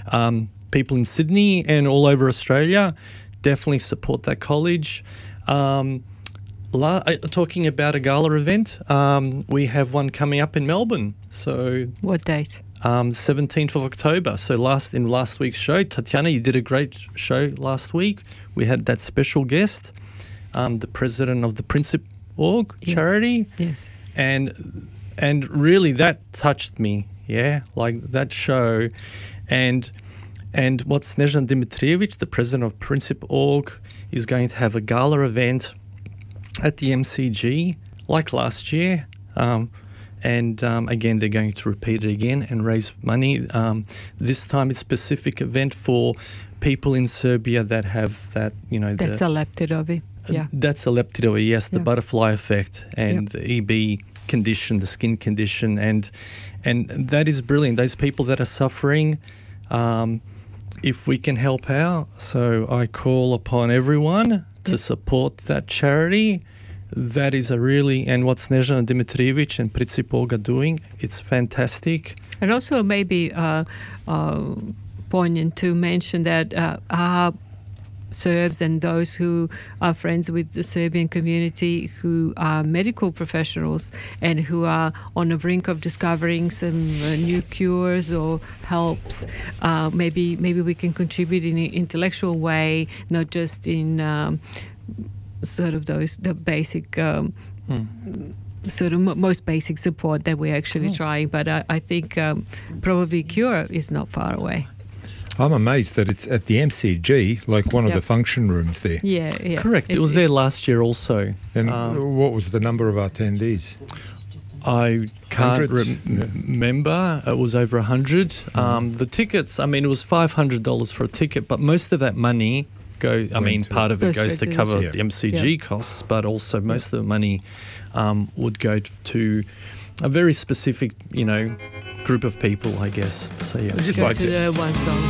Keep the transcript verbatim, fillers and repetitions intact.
um, people in Sydney and all over Australia, definitely support that college. Um, la- uh, talking about a gala event, um, we have one coming up in Melbourne. So What date? Um, seventeenth of October. So last in last week's show, Tatiana, you did a great show last week. We had that special guest, um, the president of the Princip Org Yes. charity, Yes. and and really that touched me. Yeah, like that show, and and what Snezhana Dimitrievich, the president of Princip Org, is going to have a gala event at the M C G like last year. Um, And um, again, they're going to repeat it again and raise money. Um, this time, it's a specific event for people in Serbia that have that, you know, That's the, a leptidovi. Yeah. that's a leptidovi, yes, the Yeah. butterfly effect and Yep. the E B condition, the skin condition, and and that is brilliant. Those people that are suffering, um, if we can help out, so I call upon everyone to Yep. support that charity. That is a really, and what Snezhana Dimitrievich and Princip Org are doing, it's fantastic. And also maybe uh, uh, poignant to mention that uh, our Serbs and those who are friends with the Serbian community who are medical professionals and who are on the brink of discovering some uh, new cures or helps, uh, maybe maybe we can contribute in an intellectual way, not just in um, sort of those the basic um, Hmm. sort of m- most basic support that we're actually Cool. trying. But I, I think um, probably cure is not far away. I'm amazed that it's at the M C G, like one of Yep. the function rooms there. Yeah, yeah. Correct. It It's- was there it's- last year also. And Um, what was the number of attendees? I can't Hundreds, rem- yeah. Mm-hmm. remember. It was over a hundred. Um, the tickets, I mean, it was five hundred dollars for a ticket, but most of that money go. I Went mean, to- part of it Goes goes to straight to cover the- the M C G Yeah. costs, but also most of the money um, would go t- to a very specific, you know, group of people, I guess. So yeah. I'd just Go like to to the one song.